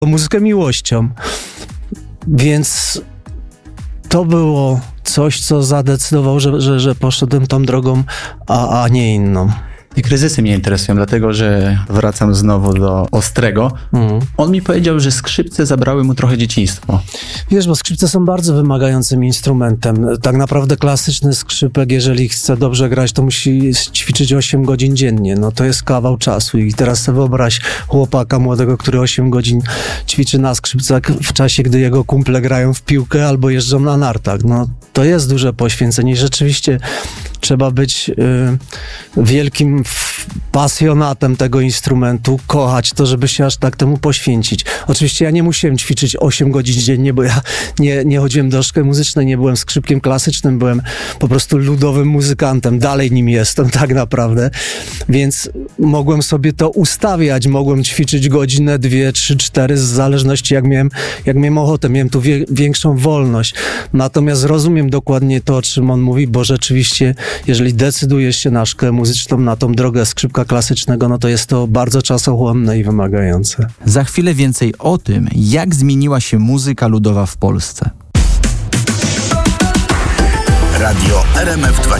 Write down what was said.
muzykę miłością. Więc to było coś, co zadecydowało, że poszedłem tą drogą, a nie inną. I kryzysy mnie interesują, dlatego że wracam znowu do Ostrego. On mi powiedział, że skrzypce zabrały mu trochę dzieciństwo. Wiesz, bo skrzypce są bardzo wymagającym instrumentem. Tak naprawdę klasyczny skrzypek, jeżeli chce dobrze grać, to musi ćwiczyć 8 godzin dziennie. No to jest kawał czasu. I teraz sobie wyobraź chłopaka młodego, który 8 godzin ćwiczy na skrzypcach w czasie, gdy jego kumple grają w piłkę albo jeżdżą na nartach. No to jest duże poświęcenie i rzeczywiście trzeba być wielkim pasjonatem tego instrumentu, kochać to, żeby się aż tak temu poświęcić. Oczywiście ja nie musiałem ćwiczyć 8 godzin dziennie, bo ja nie chodziłem do szkoły muzycznej, nie byłem skrzypkiem klasycznym, byłem po prostu ludowym muzykantem, dalej nim jestem tak naprawdę, więc mogłem sobie to ustawiać, mogłem ćwiczyć godzinę, 2, 3, 4, w zależności jak miałem ochotę, miałem tu większą wolność. Natomiast rozumiem dokładnie to, o czym on mówi, bo rzeczywiście, jeżeli decydujesz się na szkołę muzyczną, na tą drogę skrzypka klasycznego, no to jest to bardzo czasochłonne i wymagające. Za chwilę więcej o tym, jak zmieniła się muzyka ludowa w Polsce. Radio RMF 24.